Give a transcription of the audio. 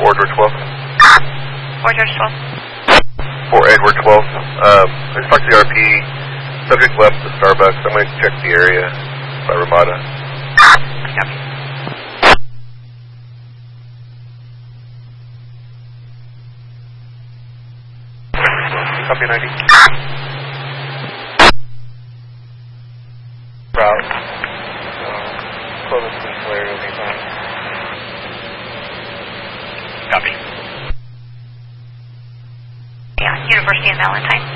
4 Edward 12. 4 George 12. 4 Edward 12. I just talked to the RP. Subject left the Starbucks. I'm going to check the area by Ramada. Copy. Copy 90. Route. Closest to the area will be fine. Copy. Yeah, University of Valentine.